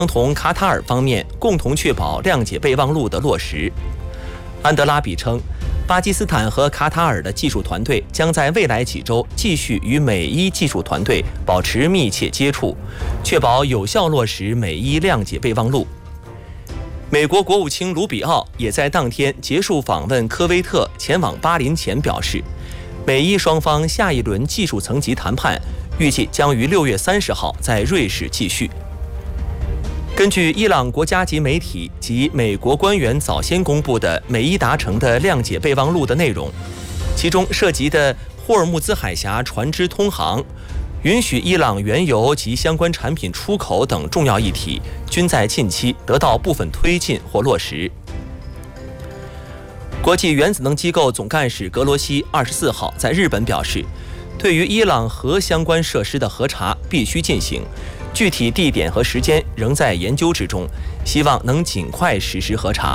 同卡塔尔方面共同确保谅解备忘录的落实。安德拉比称，巴基斯坦和卡塔尔的技术团队将在未来几周继续与美伊技术团队保持密切接触，确保有效落实美伊谅解备忘录。美国国务卿卢比奥也在当天结束访问科威特，前往巴林前表示，美伊双方下一轮技术层级谈判预计将于6月30号在瑞士继续。根据伊朗国家级媒体及美国官员早先公布的美伊达成的谅解备忘录的内容，其中涉及的霍尔木兹海峡船只通航、允许伊朗原油及相关产品出口等重要议题，均在近期得到部分推进或落实。国际原子能机构总干事格罗西24号在日本表示，对于伊朗核相关设施的核查必须进行，具体地点和时间仍在研究之中，希望能尽快实施核查。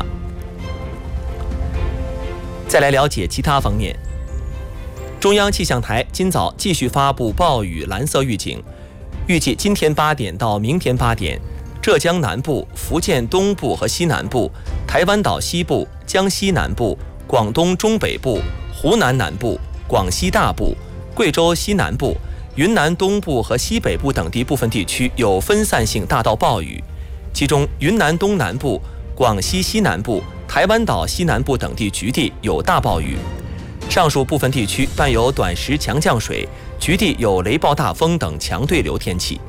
再来了解其他方面。中央气象台今早继续发布暴雨蓝色预警，预计今天8点到明天8点，浙江南部、福建东部和西南部、台湾岛西部、江西南部、广东中北部、湖南南部、广西大部、贵州西南部、云南东部和西北部等地部分地区有分散性大到暴雨，其中云南东南部、广西西南部、台湾岛西南部等地局地有大暴雨。上述部分地区伴有短时强降水，局地有雷暴大风等强对流天气。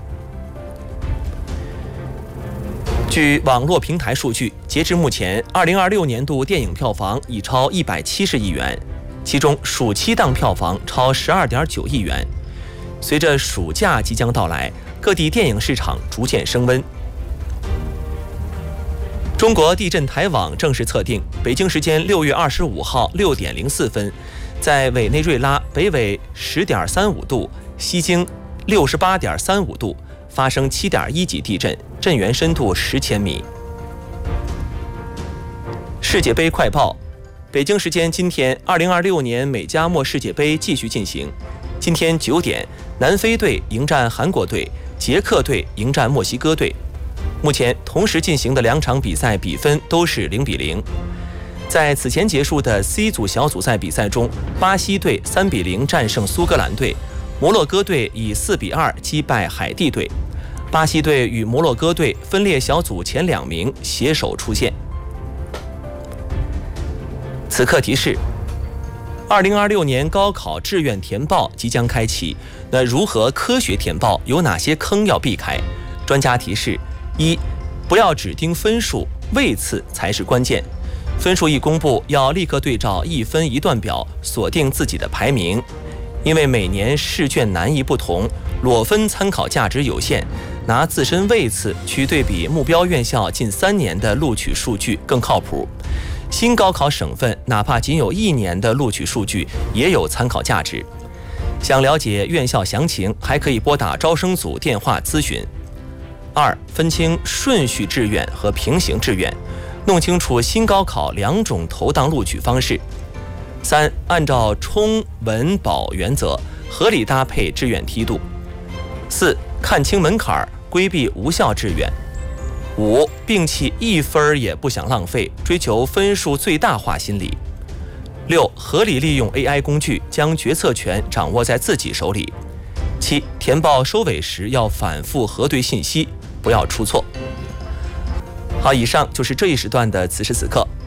据网络平台数据，截至目前，2026年度电影票房已超170亿元，其中暑期档票房超12.9亿元。随着暑假即将到来，各地电影市场逐渐升温。中国地震台网正式测定，北京时间6月25号6点04分，在委内瑞拉北纬10.35度、西经68.35度发生7.1级地震，震源深度10千米。世界杯快报：北京时间今天，2026年美加墨世界杯继续进行。今天9点，南非队迎战韩国队，捷克队迎战墨西哥队。目前同时进行的2场比赛比分都是0-0。在此前结束的 C 组小组赛比赛中，巴西队3-0战胜苏格兰队，摩洛哥队以4-2击败海地队。巴西队与摩洛哥队分列小组前2名，携手出线。此刻提示：2026年高考志愿填报即将开启，那如何科学填报？有哪些坑要避开？专家提示：1. 不要只盯分数，位次才是关键。分数一公布，要立刻对照1分1段表，锁定自己的排名。因为每年试卷难易不同，裸分参考价值有限，拿自身位次去对比目标院校近3年的录取数据更靠谱。新高考省份哪怕仅有1年的录取数据，也有参考价值。想了解院校详情，还可以拨打招生组电话咨询。2. 分清顺序志愿和平行志愿，弄清楚新高考2种投档录取方式。3. 按照冲稳保原则，合理搭配志愿梯度。4. 看清门槛，规避无效志愿。5. 摒弃1分也不想浪费，追求分数最大化心理。6. 合理利用 AI 工具，将决策权掌握在自己手里。7. 填报收尾时要反复核对信息，不要出错。好，以上就是这一时段的此时此刻。